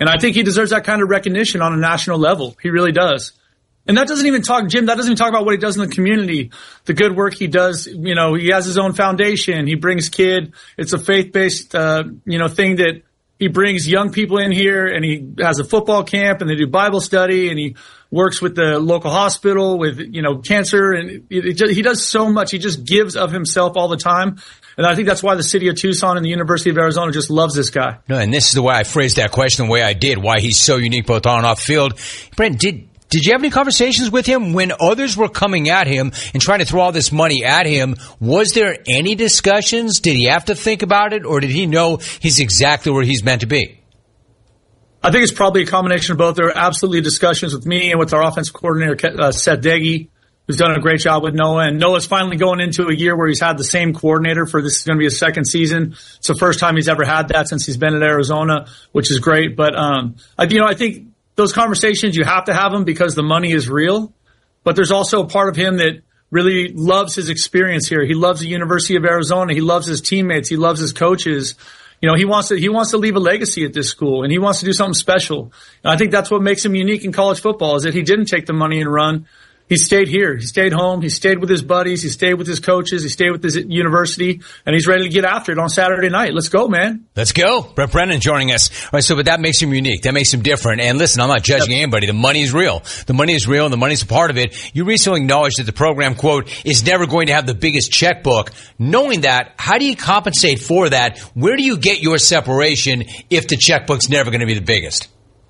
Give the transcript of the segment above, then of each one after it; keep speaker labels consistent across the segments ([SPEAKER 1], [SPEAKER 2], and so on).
[SPEAKER 1] And I think he deserves that kind of recognition on a national level. He really does. And that doesn't even talk about what he does in the community, the good work he does. You know, he has his own foundation. He brings it's a faith-based, thing that he brings young people in here, and he has a football camp, and they do Bible study, and he works with the local hospital with, cancer, and he does so much. He just gives of himself all the time. And I think that's why the city of Tucson and the University of Arizona just loves this guy.
[SPEAKER 2] No, and this is the way I phrased that question, the way I did, why he's so unique both on and off the field. Brent, did you have any conversations with him when others were coming at him and trying to throw all this money at him? Was there any discussions? Did he have to think about it, or did he know he's exactly where he's meant to be?
[SPEAKER 1] I think it's probably a combination of both. There are absolutely discussions with me and with our offensive coordinator, Seth Deggy, who's done a great job with Noah. And Noah's finally going into a year where he's had the same coordinator for this is going to be his second season. It's the first time he's ever had that since he's been at Arizona, which is great. But, I think those conversations, you have to have them because the money is real. But there's also a part of him that really loves his experience here. He loves the University of Arizona. He loves his teammates. He loves his coaches. He wants to leave a legacy at this school, and he wants to do something special. And I think that's what makes him unique in college football, is that he didn't take the money and run. He stayed here. He stayed home. He stayed with his buddies. He stayed with his coaches. He stayed with his university, and he's ready to get after it on Saturday night. Let's go, man.
[SPEAKER 2] Let's go. Brent Brennan joining us. All right, but that makes him unique. That makes him different. And listen, I'm not judging anybody. The money is real. The money is real, and the money's a part of it. You recently acknowledged that the program, quote, is never going to have the biggest checkbook. Knowing that, how do you compensate for that? Where do you get your separation if the checkbook's never going to be the biggest?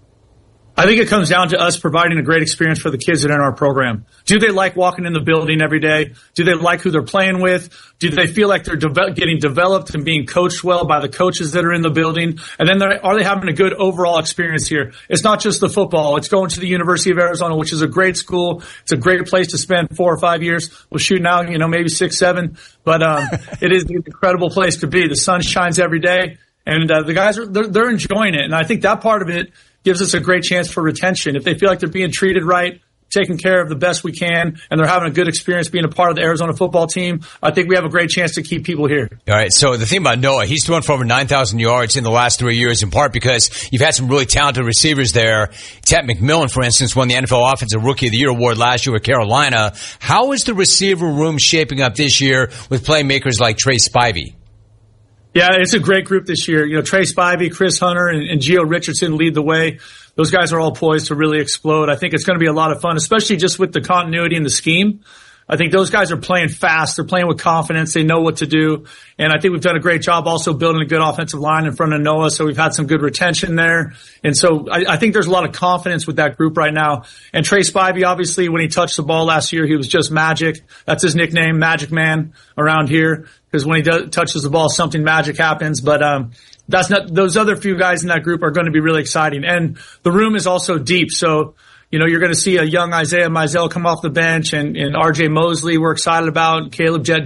[SPEAKER 1] I think it comes down to us providing a great experience for the kids that are in our program. Do they like walking in the building every day? Do they like who they're playing with? Do they feel like they're getting developed and being coached well by the coaches that are in the building? And then are they having a good overall experience here? It's not just the football. It's going to the University of Arizona, which is a great school. It's a great place to spend 4 or 5 years. We'll shoot now, maybe 6, 7. But it is an incredible place to be. The sun shines every day, and the guys they're enjoying it. And I think that part of it gives us a great chance for retention. If they feel like they're being treated right, taken care of the best we can, and they're having a good experience being a part of the Arizona football team, I think we have a great chance to keep people here.
[SPEAKER 2] All right, so the thing about Noah, he's thrown for over 9,000 yards in the last 3 years, in part because you've had some really talented receivers there. Ted McMillan, for instance, won the NFL Offensive Rookie of the Year award last year with Carolina. How is the receiver room shaping up this year with playmakers like Trey Spivey?
[SPEAKER 1] Yeah, it's a great group this year. Trey Spivey, Chris Hunter, and Gio Richardson lead the way. Those guys are all poised to really explode. I think it's going to be a lot of fun, especially just with the continuity in the scheme. I think those guys are playing fast. They're playing with confidence. They know what to do. And I think we've done a great job also building a good offensive line in front of Noah. So we've had some good retention there. And so I think there's a lot of confidence with that group right now. And Trey Spivey, obviously, when he touched the ball last year, he was just magic. That's his nickname, Magic Man, around here. Because when he touches the ball, something magic happens. But that's not, those other few guys in that group are going to be really exciting. And the room is also deep. So, you're going to see a young Isaiah Mizell come off the bench, and RJ Mosley we're excited about, Caleb Jet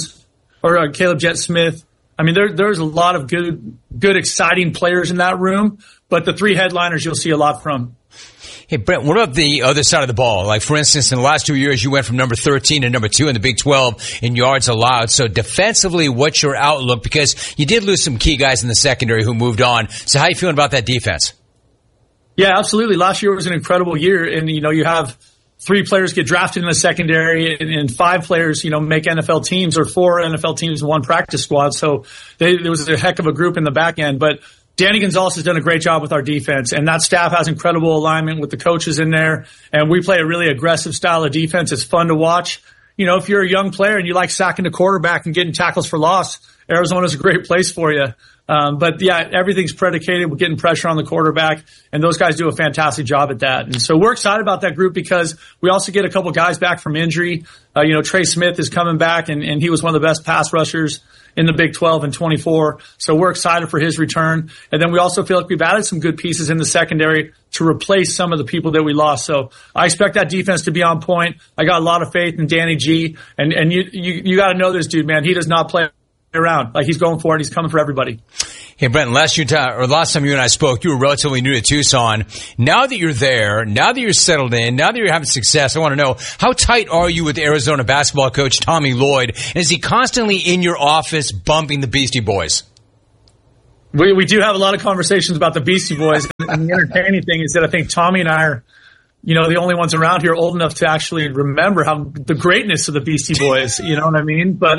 [SPEAKER 1] Smith. I mean, there's a lot of good, exciting players in that room, but the 3 headliners you'll see a lot from.
[SPEAKER 2] Hey, Brent, what about the other side of the ball? Like, for instance, in the last 2 years, you went from number 13 to number 2 in the Big 12 in yards allowed. So defensively, what's your outlook? Because you did lose some key guys in the secondary who moved on. So how are you feeling about that defense?
[SPEAKER 1] Yeah, absolutely. Last year was an incredible year. And, you have 3 players get drafted in the secondary and 5 players, make NFL teams, or 4 NFL teams and 1 practice squad. So there was a heck of a group in the back end. But Danny Gonzalez has done a great job with our defense, and that staff has incredible alignment with the coaches in there. And we play a really aggressive style of defense. It's fun to watch. If you're a young player and you like sacking the quarterback and getting tackles for loss, Arizona's a great place for you. But yeah, everything's predicated with getting pressure on the quarterback, and those guys do a fantastic job at that. And so we're excited about that group because we also get a couple guys back from injury. Trey Smith is coming back, and he was one of the best pass rushers in the Big 12 in 24. So we're excited for his return. And then we also feel like we've added some good pieces in the secondary to replace some of the people that we lost. So I expect that defense to be on point. I got a lot of faith in Danny G. And you got to know this dude, man. He does not play around. Like, he's going for it. He's coming for everybody.
[SPEAKER 2] Hey, Brent, last time you and I spoke, you were relatively new to Tucson. Now that you're there, now that you're settled in, now that you're having success, I want to know, how tight are you with Arizona basketball coach Tommy Lloyd? And is he constantly in your office bumping the Beastie Boys?
[SPEAKER 1] We do have a lot of conversations about the Beastie Boys, and the entertaining thing is that I think Tommy and I are, the only ones around here old enough to actually remember the greatness of the Beastie Boys. You know what I mean? But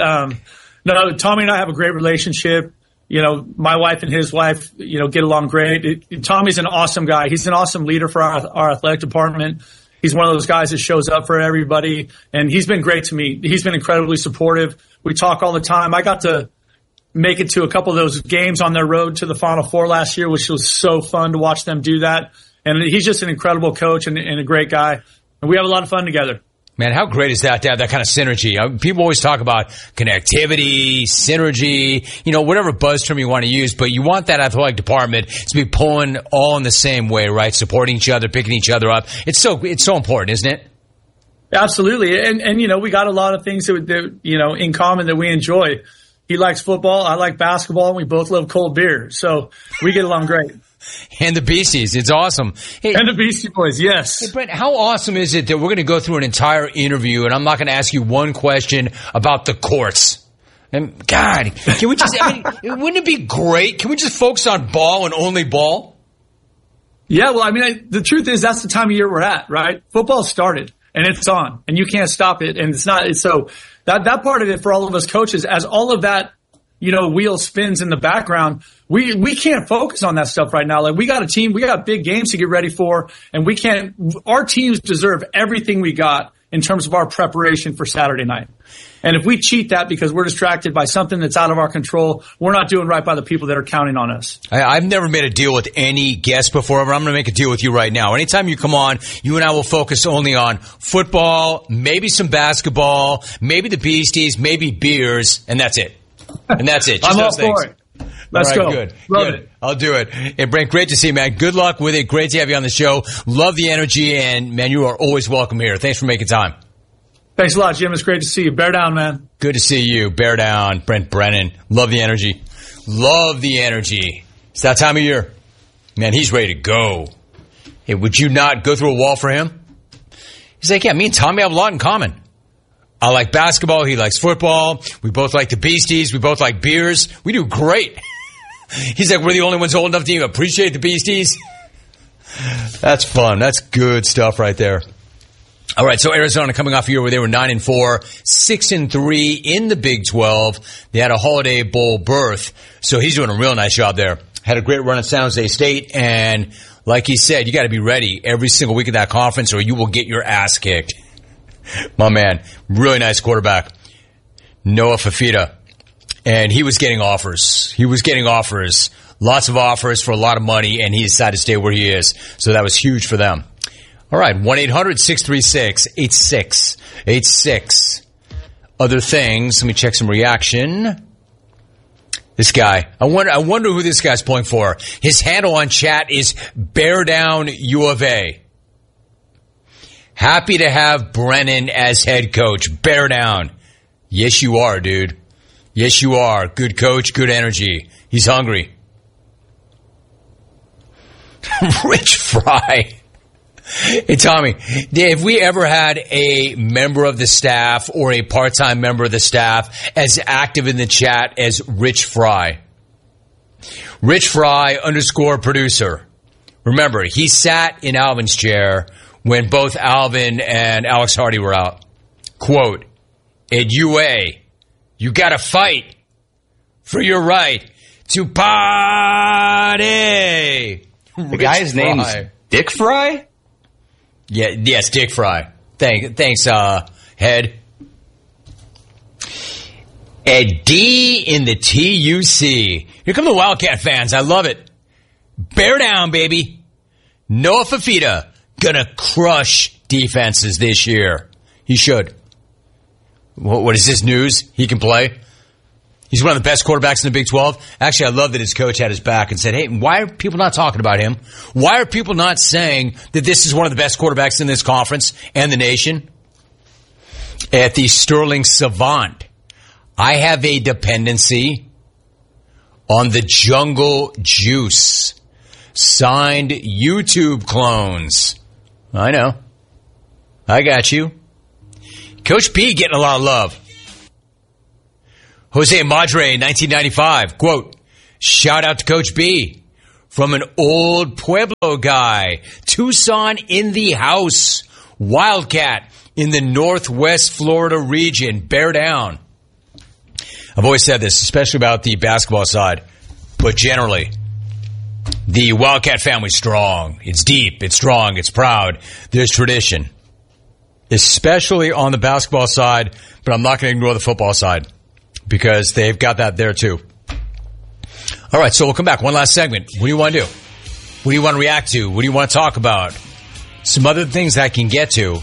[SPEAKER 1] no, Tommy and I have a great relationship. My wife and his wife, get along great. Tommy's an awesome guy. He's an awesome leader for our athletic department. He's one of those guys that shows up for everybody, and he's been great to me. He's been incredibly supportive. We talk all the time. I got to make it to a couple of those games on their road to the Final Four last year, which was so fun to watch them do that. And he's just an incredible coach and a great guy. And we have a lot of fun together.
[SPEAKER 2] Man, how great is that to have that kind of synergy? People always talk about connectivity, synergy, whatever buzz term you want to use, but you want that athletic department to be pulling all in the same way, right? Supporting each other, picking each other up. It's so important, isn't it?
[SPEAKER 1] Absolutely. And we got a lot of things that in common that we enjoy. He likes football. I like basketball. And we both love cold beer. So we get along great.
[SPEAKER 2] And the Beasties. It's awesome.
[SPEAKER 1] Hey, and the Beastie Boys, yes.
[SPEAKER 2] Hey, Brent, how awesome is it that we're going to go through an entire interview and I'm not going to ask you one question about the courts? And God, can we just, wouldn't it be great? Can we just focus on ball and only ball?
[SPEAKER 1] Yeah, well, the truth is that's the time of year we're at, right? Football started and it's on and you can't stop it. And so that part of it for all of us coaches, as all of that, wheel spins in the background, we can't focus on that stuff right now. Like, we got a team, we got big games to get ready for, and our teams deserve everything we got in terms of our preparation for Saturday night. And if we cheat that because we're distracted by something that's out of our control, we're not doing right by the people that are counting on us.
[SPEAKER 2] I've never made a deal with any guest before, but I'm going to make a deal with you right now. Anytime you come on, you and I will focus only on football, maybe some basketball, maybe the Beasties, maybe beers, and that's it. And that's it. Just
[SPEAKER 1] I'm
[SPEAKER 2] those
[SPEAKER 1] all
[SPEAKER 2] things.
[SPEAKER 1] for it. Let's go.
[SPEAKER 2] Good.
[SPEAKER 1] Love it.
[SPEAKER 2] I'll do it. Hey, Brent, great to see you, man. Good luck with it. Great to have you on the show. Love the energy, and, man, you are always welcome here. Thanks for making time.
[SPEAKER 1] Thanks a lot, Jim. It's great to see you. Bear down, man.
[SPEAKER 2] Good to see you. Bear down. Brent Brennan. Love the energy. Love the energy. It's that time of year. Man, he's ready to go. Hey, would you not go through a wall for him? He's like, yeah, me and Tommy have a lot in common. I like basketball. He likes football. We both like the Beasties. We both like beers. We do great. He's like, we're the only ones old enough to even appreciate the Beasties. That's fun. That's good stuff right there. All right, so Arizona coming off a year where they were 9-4, 6-3 in the Big 12. They had a Holiday Bowl berth, so he's doing a real nice job there. Had a great run at San Jose State, and like he said, you got to be ready every single week of that conference or you will get your ass kicked. My man, really nice quarterback, Noah Fafita. And he was getting offers. Lots of offers for a lot of money, and he decided to stay where he is. So that was huge for them. All right, 1-800-636-8686. Other things, let me check some reaction. This guy, I wonder who this guy's pulling for. His handle on chat is Bear Down U of A. Happy to have Brennan as head coach. Bear down. Yes, you are, dude. Yes, you are. Good coach, good energy. He's hungry. Rich Fry. Hey, Tommy, have we ever had a member of the staff or a part-time member of the staff as active in the chat as Rich Fry? Rich Fry _producer. Remember, he sat in Alvin's chair when both Alvin and Alex Hardy were out. Quote, at UA, you gotta fight for your right to party.
[SPEAKER 3] The guy's name's Dick Fry?
[SPEAKER 2] Yeah, yes, Dick Fry. Thanks, Head. A D in the TUC. Here come the Wildcat fans. I love it. Bear down, baby. Noah Fafita. Gonna crush defenses this year. He should. What is this news? He can play. He's one of the best quarterbacks in the Big 12. Actually, I love that his coach had his back and said, hey, why are people not talking about him? Why are people not saying that this is one of the best quarterbacks in this conference and the nation? At the Sterling Savant, I have a dependency on the Jungle Juice. Signed YouTube clones. I know. I got you. Coach P getting a lot of love. Jose Madre, 1995, quote, Shout out to Coach B from an old Pueblo guy. Tucson in the house. Wildcat in the Northwest Florida region. Bear down. I've always said this, especially about the basketball side, but generally, the Wildcat family's strong. It's deep, it's strong, it's proud. There's tradition, especially on the basketball side, but I'm not going to ignore the football side because they've got that there too. All right, so we'll come back. One last segment. What do you want to do? What do you want to react to? What do you want to talk about? Some other things that I can get to.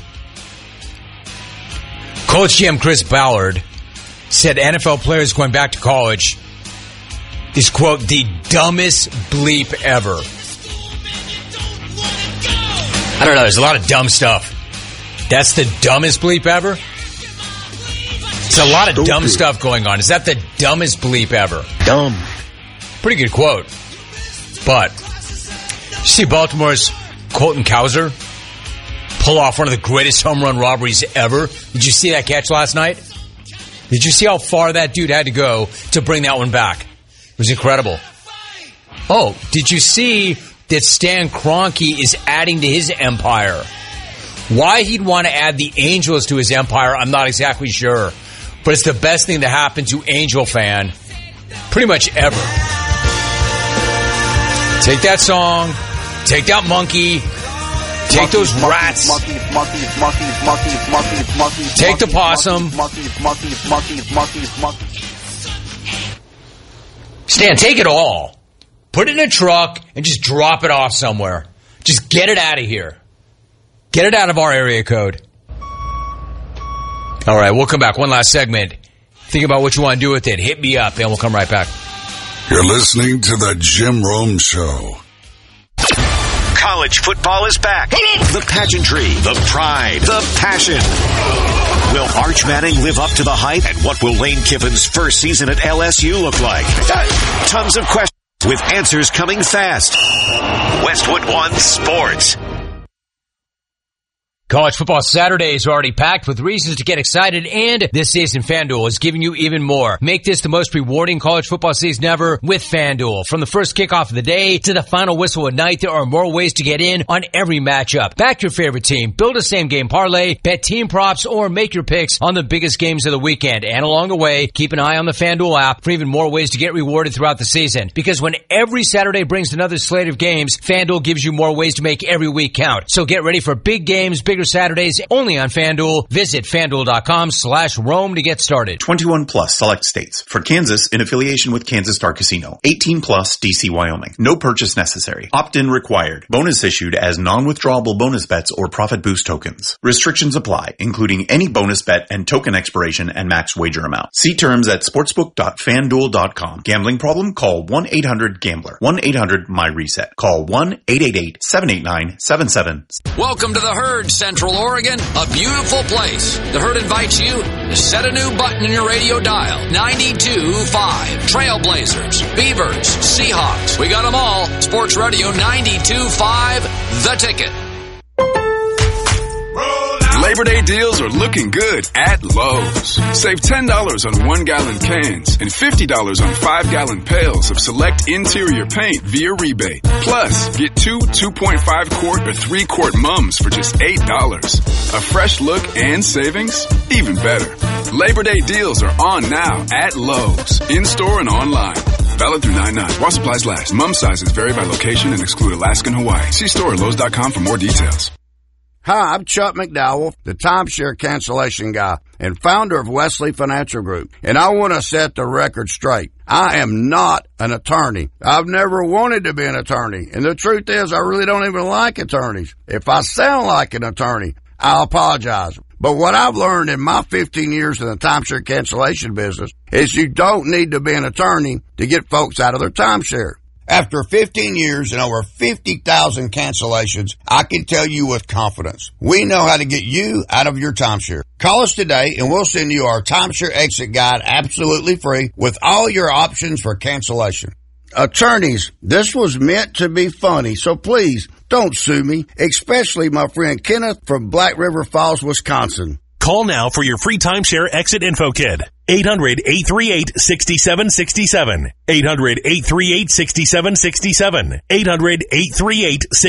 [SPEAKER 2] Coach GM Chris Ballard said NFL players going back to college is, quote, the dumbest bleep ever. I don't know. There's a lot of dumb stuff. That's the dumbest bleep ever? It's a lot of dumb stuff going on. Is that the dumbest bleep ever?
[SPEAKER 4] Dumb.
[SPEAKER 2] Pretty good quote. But you see Baltimore's Colton Cowser pull off one of the greatest home run robberies ever. Did you see that catch last night? Did you see how far that dude had to go to bring that one back? It was incredible. Oh, did you see that Stan Kroenke is adding to his empire? Why he'd want to add the Angels to his empire, I'm not exactly sure. But it's the best thing to happen to Angel fan pretty much ever. Take that song, take that monkey, take those rats, take the possum. Stan, take it all. Put it in a truck and just drop it off somewhere. Just get it out of here. Get it out of our area code. All right, we'll come back. One last segment. Think about what you want to do with it. Hit me up, and we'll come right back.
[SPEAKER 5] You're listening to The Jim Rome Show.
[SPEAKER 6] College football is back. The pageantry, the pride, the passion. Will Arch Manning live up to the hype? And what will Lane Kiffin's first season at LSU look like? Tons of questions with answers coming fast. Westwood One Sports.
[SPEAKER 2] College football Saturday is already packed with reasons to get excited, and this season FanDuel is giving you even more. Make this the most rewarding college football season ever with FanDuel. From the first kickoff of the day to the final whistle at night, there are more ways to get in on every matchup. Back your favorite team, build a same-game parlay, bet team props, or make your picks on the biggest games of the weekend. And along the way, keep an eye on the FanDuel app for even more ways to get rewarded throughout the season. Because when every Saturday brings another slate of games, FanDuel gives you more ways to make every week count. So get ready for big games, bigger Saturdays only on FanDuel. Visit FanDuel.com/Rome to get started.
[SPEAKER 7] 21 plus select states. For Kansas, in affiliation with Kansas Star Casino. 18 plus DC, Wyoming. No purchase necessary. Opt-in required. Bonus issued as non-withdrawable bonus bets or profit boost tokens. Restrictions apply, including any bonus bet and token expiration and max wager amount. See terms at sportsbook.fanduel.com. Gambling problem? Call 1-800-GAMBLER. 1-800-MY-RESET. Call 1-888-789-77.
[SPEAKER 8] Welcome to the Herd, Central Oregon, a beautiful place. The Herd invites you to set a new button in your radio dial. 92.5. Trailblazers, Beavers, Seahawks. We got them all. Sports Radio 92.5, The Ticket.
[SPEAKER 9] Labor Day deals are looking good at Lowe's. Save $10 on 1-gallon cans and $50 on 5-gallon pails of select interior paint via rebate. Plus, get 2 2.5-quart or 3-quart mums for just $8. A fresh look and savings? Even better. Labor Day deals are on now at Lowe's, in-store and online. Valid through 9/9. While supplies last. Mum sizes vary by location and exclude Alaska and Hawaii. See store at Lowe's.com for more details.
[SPEAKER 10] Hi, I'm Chuck McDowell, the timeshare cancellation guy and founder of Wesley Financial Group. And I want to set the record straight. I am not an attorney. I've never wanted to be an attorney. And the truth is, I really don't even like attorneys. If I sound like an attorney, I'll apologize. But what I've learned in my 15 years in the timeshare cancellation business is you don't need to be an attorney to get folks out of their timeshare. After 15 years and over 50,000 cancellations, I can tell you with confidence, we know how to get you out of your timeshare. Call us today and we'll send you our timeshare exit guide absolutely free with all your options for cancellation. Attorneys, this was meant to be funny, so please don't sue me, especially my friend Kenneth from Black River Falls, Wisconsin.
[SPEAKER 4] Call now for your free timeshare exit info kit. 800-838-6767. 800-838-6767. 800-838-6767.